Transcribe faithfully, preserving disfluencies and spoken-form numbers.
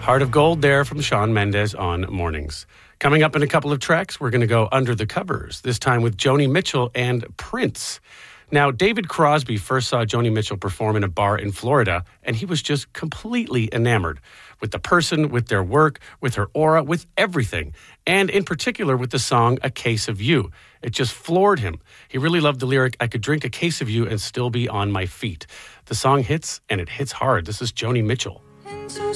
Heart of Gold there from Shawn Mendes on Mornings. Coming up in a couple of tracks, we're going to go under the covers, this time with Joni Mitchell and Prince. Now, David Crosby first saw Joni Mitchell perform in a bar in Florida, and he was just completely enamored with the person, with their work, with her aura, with everything, and in particular with the song A Case of You. It just floored him. He really loved the lyric, I could drink a case of you and still be on my feet. The song hits, and it hits hard. This is Joni Mitchell.